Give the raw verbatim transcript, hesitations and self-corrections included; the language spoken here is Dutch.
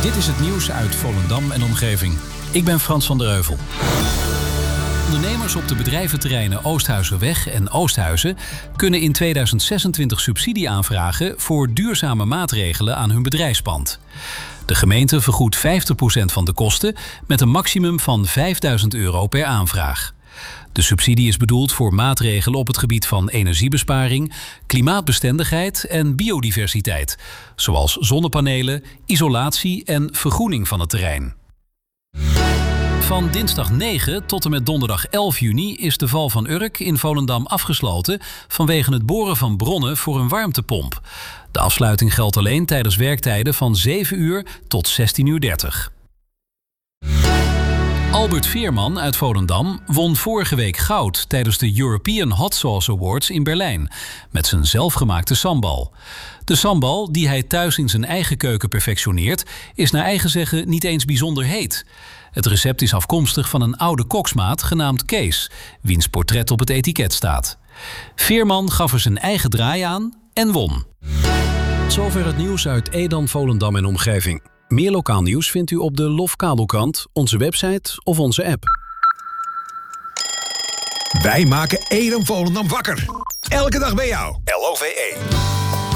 Dit is het nieuws uit Volendam en omgeving. Ik ben Frans van der Heuvel. Ondernemers op de bedrijventerreinen Oosthuizenweg en Oosthuizen kunnen in tweeduizend zesentwintig subsidie aanvragen voor duurzame maatregelen aan hun bedrijfspand. De gemeente vergoedt vijftig procent van de kosten met een maximum van vijfduizend euro per aanvraag. De subsidie is bedoeld voor maatregelen op het gebied van energiebesparing, klimaatbestendigheid en biodiversiteit, zoals zonnepanelen, isolatie en vergroening van het terrein. Van dinsdag negen tot en met donderdag elf juni is de Val van Urk in Volendam afgesloten vanwege het boren van bronnen voor een warmtepomp. De afsluiting geldt alleen tijdens werktijden van zeven uur tot zestien uur dertig. Albert Veerman uit Volendam won vorige week goud tijdens de European Hot Sauce Awards in Berlijn met zijn zelfgemaakte sambal. De sambal, die hij thuis in zijn eigen keuken perfectioneert, is naar eigen zeggen niet eens bijzonder heet. Het recept is afkomstig van een oude koksmaat genaamd Kees, wiens portret op het etiket staat. Veerman gaf er zijn eigen draai aan en won. Zover het nieuws uit Edam, Volendam en omgeving. Meer lokaal nieuws vindt u op de Lof Kabelkrant, onze website of onze app. Wij maken Edam Volendam wakker. Elke dag bij jou. L O V E.